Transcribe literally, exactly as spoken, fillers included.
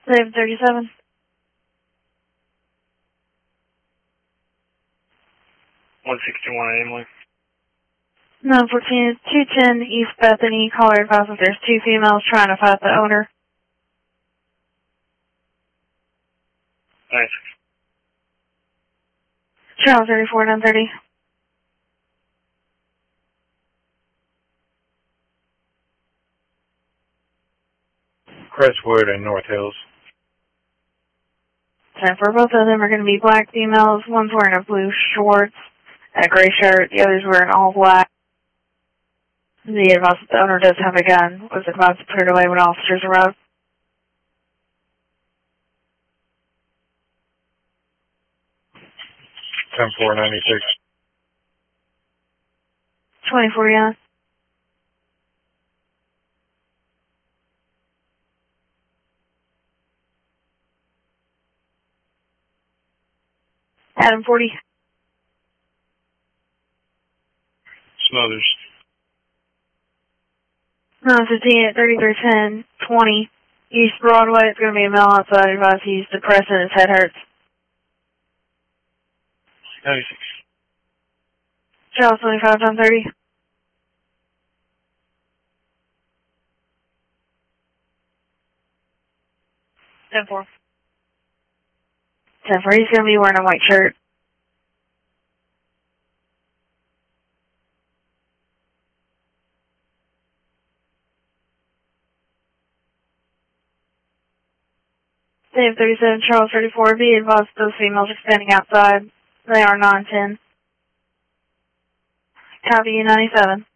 Save thirty-seven. one sixty-one Emily. nine fourteen, two ten East Bethany. Caller advises there's two females trying to fight the owner. Thanks. Channel thirty-four, nine thirty. Crestwood and North Hills. Time for both of them are going to be black females. One's wearing a blue shorts and a gray shirt. The other's wearing all black. The advice that the owner does have a gun. Was advised to put it away when officers arrived. ten four ninety-six. twenty forty-nine. Adam forty. Smothers. nine fifteen at thirty-three ten, twenty. East Broadway. It's going to be a male outside. Advised he's depressed and his head hurts. ninety-six. Channel twenty-five, nine thirty. ten four. ten four. He's going to be wearing a white shirt. Save thirty-seven, Charles thirty-four. Be advised those females are standing outside. They are nine ten. Copy, ninety-seven.